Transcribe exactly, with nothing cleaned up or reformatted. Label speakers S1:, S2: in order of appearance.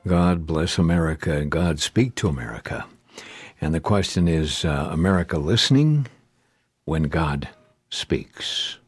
S1: God bless America and God speak to America. And the question is, uh, America listening when God speaks?